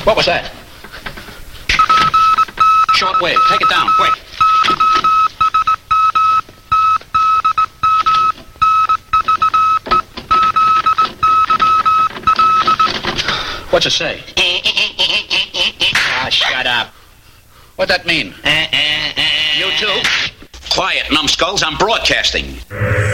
What was that? Short wave. Take it down, quick. What's it say? Ah, shut up. What'd that mean? You too? Quiet, numbskulls. I'm broadcasting.